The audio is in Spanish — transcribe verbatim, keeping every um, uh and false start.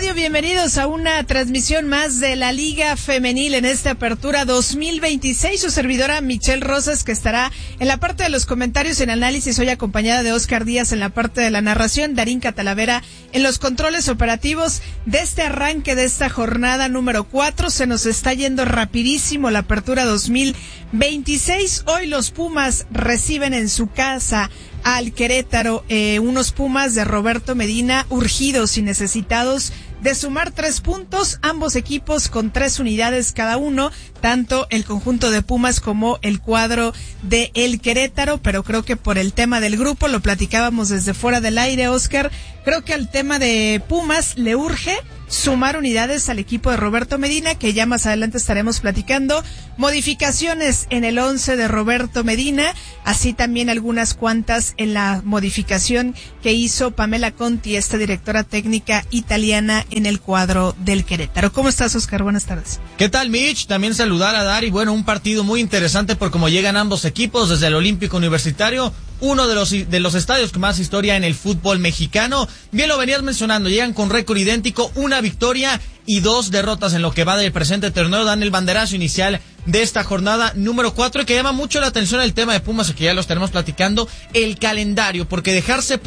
Radio, bienvenidos a una transmisión más de la Liga Femenil en esta apertura dos mil veintiséis. Su servidora Michelle Rosas, que estará en la parte de los comentarios en análisis, hoy acompañada de Oscar Díaz en la parte de la narración, Darín Catalavera en los controles operativos de este arranque de esta jornada número cuatro. Se nos está yendo rapidísimo la apertura dos mil veintiséis. Hoy los Pumas reciben en su casa al Querétaro, eh, unos Pumas de Roberto Medina urgidos y necesitados de sumar tres puntos, ambos equipos con tres unidades cada uno, tanto el conjunto de Pumas como el cuadro de el Querétaro, pero creo que por el tema del grupo, lo platicábamos desde fuera del aire, Oscar, creo que al tema de Pumas le urge sumar unidades al equipo de Roberto Medina, que ya más adelante estaremos platicando, modificaciones en el once de Roberto Medina, así también algunas cuantas en la modificación que hizo Pamela Conti, esta directora técnica italiana en el cuadro del Querétaro. ¿Cómo estás, Oscar? Buenas tardes. ¿Qué tal, Mitch? También saludar a Dari. Bueno, un partido muy interesante por cómo llegan ambos equipos desde el Olímpico Universitario, uno de los de los estadios con más historia en el fútbol mexicano. Bien lo venías mencionando, llegan con récord idéntico, una victoria y dos derrotas en lo que va del presente torneo, dan el banderazo inicial de esta jornada número cuatro, y que llama mucho la atención el tema de Pumas, que ya lo estaremos platicando, el calendario, porque dejarse